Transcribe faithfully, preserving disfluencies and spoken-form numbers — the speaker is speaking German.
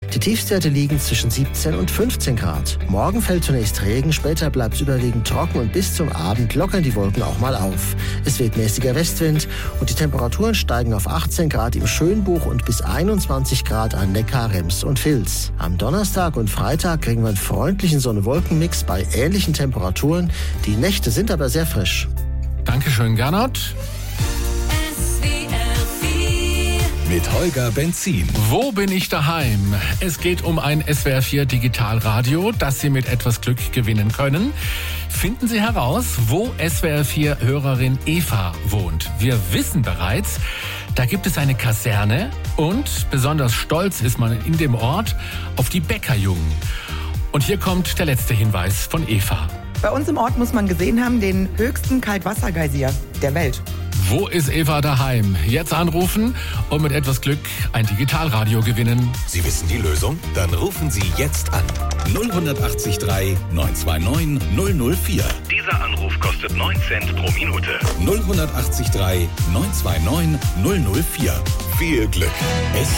Die Tiefstwerte liegen zwischen siebzehn und fünfzehn Grad. Morgen fällt zunächst Regen, später bleibt es überwiegend trocken und bis zum Abend lockern die Wolken auch mal auf. Es weht mäßiger Westwind und die Temperaturen steigen auf achtzehn Grad im Schönbuch und bis einundzwanzig Grad an Neckar, Rems und Vils. Am Donnerstag und Freitag kriegen wir einen freundlichen Sonne-Wolken-Mix bei ähnlichen Temperaturen. Die Nächte sind aber sehr frisch. Dankeschön, Gernot. Mit Holger Benzin. Wo bin ich daheim? Es geht um ein S W R vier Digitalradio, das Sie mit etwas Glück gewinnen können. Finden Sie heraus, wo S W R vier Hörerin Eva wohnt. Wir wissen bereits, da gibt es eine Kaserne und besonders stolz ist man in dem Ort auf die Bäckerjungen. Und hier kommt der letzte Hinweis von Eva. Bei uns im Ort muss man gesehen haben, den höchsten Kaltwassergeysir der Welt. Wo ist Eva daheim? Jetzt anrufen und mit etwas Glück ein Digitalradio gewinnen. Sie wissen die Lösung? Dann rufen Sie jetzt an. null acht drei neun zwei neun null null vier. Dieser Anruf kostet neun Cent pro Minute. null acht drei neun zwei neun null null vier. Viel Glück. S